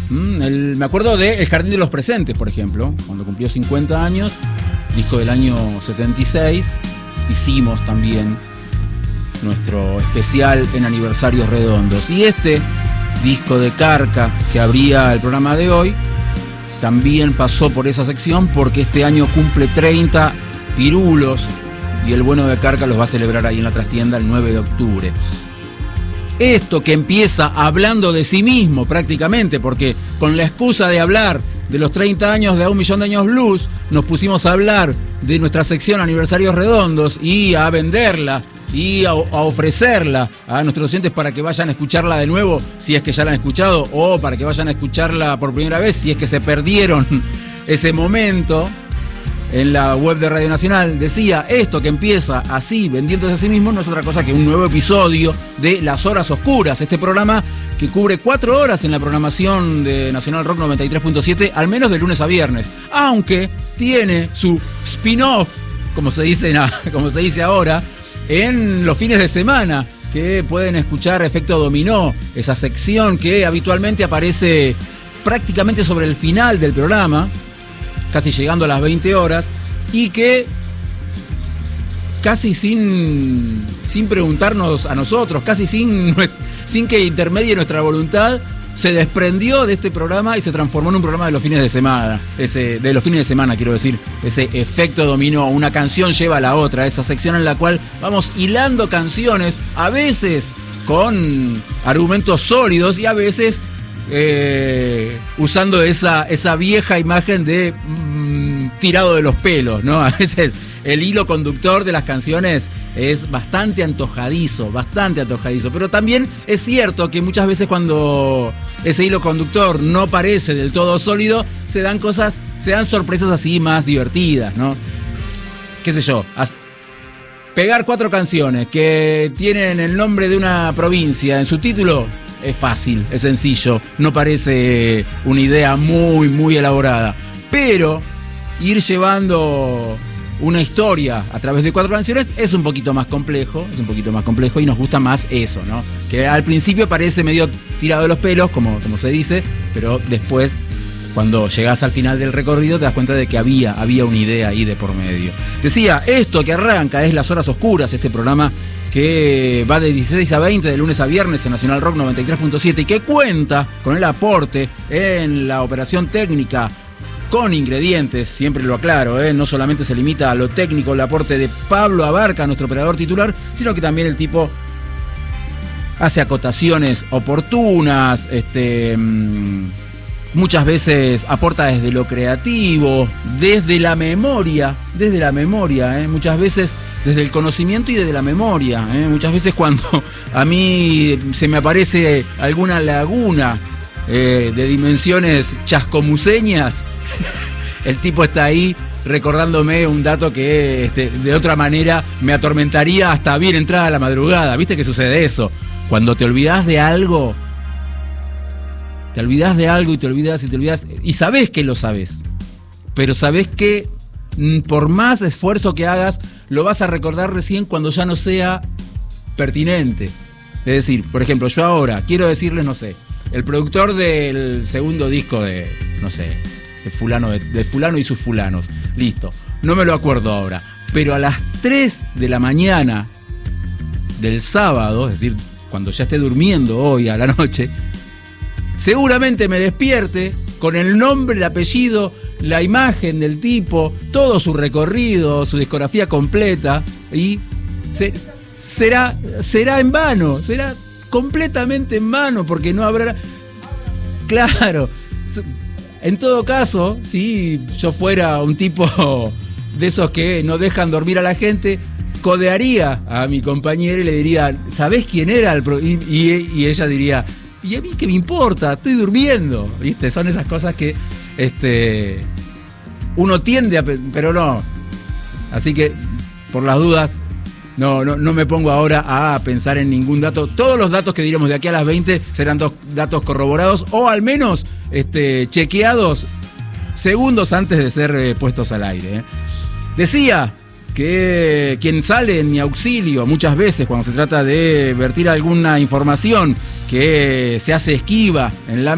Me acuerdo de El Jardín de los Presentes, por ejemplo, cuando cumplió 50 años, disco del año 76, hicimos también nuestro especial en aniversarios redondos. Y este disco de Carca, que abría el programa de hoy, también pasó por esa sección porque este año cumple 30 pirulos y el bueno de Carca los va a celebrar ahí en la trastienda el 9 de octubre. Esto que empieza hablando de sí mismo prácticamente, porque con la excusa de hablar de los 30 años de A Un Millón de Años Blues, nos pusimos a hablar de nuestra sección Aniversarios Redondos y a venderla y a ofrecerla a nuestros oyentes para que vayan a escucharla de nuevo si es que ya la han escuchado, o para que vayan a escucharla por primera vez si es que se perdieron ese momento. En la web de Radio Nacional decía, esto que empieza así, vendiéndose a sí mismo, no es otra cosa que un nuevo episodio de Las Horas Oscuras, este programa que cubre 4 horas en la programación de Nacional Rock 93.7, al menos de lunes a viernes, aunque tiene su spin-off, como se dice ahora, en los fines de semana, que pueden escuchar Efecto Dominó, esa sección que habitualmente aparece prácticamente sobre el final del programa, casi llegando a las 20 horas, y que casi sin preguntarnos a nosotros, casi sin que intermedie nuestra voluntad, se desprendió de este programa y se transformó en un programa de los fines de semana. Ese Efecto Dominó, una canción lleva a la otra, esa sección en la cual vamos hilando canciones, a veces con argumentos sólidos y a veces usando esa vieja imagen de tirado de los pelos, ¿no? A veces el hilo conductor de las canciones es bastante antojadizo, pero también es cierto que muchas veces cuando ese hilo conductor no parece del todo sólido, se dan sorpresas así más divertidas, ¿no? Qué sé yo, pegar 4 canciones que tienen el nombre de una provincia en su título es fácil, es sencillo, no parece una idea muy, muy elaborada. Pero ir llevando una historia a través de 4 canciones es un poquito más complejo y nos gusta más eso, ¿no? Que al principio parece medio tirado de los pelos, como se dice, pero después, cuando llegás al final del recorrido, te das cuenta de que había una idea ahí de por medio. Decía, esto que arranca es Las Horas Oscuras, este programa que va de 16 a 20 de lunes a viernes en Nacional Rock 93.7 y que cuenta con el aporte en la operación técnica con ingredientes, siempre lo aclaro, no solamente se limita a lo técnico el aporte de Pablo Abarca, nuestro operador titular, sino que también el tipo hace acotaciones oportunas, muchas veces aporta desde lo creativo, desde la memoria, muchas veces desde el conocimiento y desde la memoria, muchas veces cuando a mí se me aparece alguna laguna de dimensiones chascomuseñas, el tipo está ahí recordándome un dato que de otra manera me atormentaría hasta bien entrada la madrugada. ¿Viste que sucede eso? Cuando te olvidás de algo, y te olvidás, y sabés que lo sabés, pero sabés que por más esfuerzo que hagas, lo vas a recordar recién cuando ya no sea pertinente. Es decir, por ejemplo, yo ahora quiero decirles, no sé, el productor del segundo disco de fulano y sus fulanos, listo, no me lo acuerdo ahora, pero a las 3 de la mañana del sábado, es decir, cuando ya esté durmiendo hoy a la noche, seguramente me despierte con el nombre, el apellido, la imagen del tipo, todo su recorrido, su discografía completa, y será en vano, será completamente en vano, porque no habrá... Claro, en todo caso, si yo fuera un tipo de esos que no dejan dormir a la gente, codearía a mi compañera y le diría, ¿sabés quién era? Y ella diría, ¿y a mí qué me importa? Estoy durmiendo, ¿viste? Son esas cosas que uno tiende a... pero no. Así que, por las dudas, no me pongo ahora a pensar en ningún dato. Todos los datos que diremos de aquí a las 20 serán datos corroborados o al menos chequeados segundos antes de ser puestos al aire. Decía que quien sale en mi auxilio muchas veces cuando se trata de vertir alguna información que se hace esquiva en la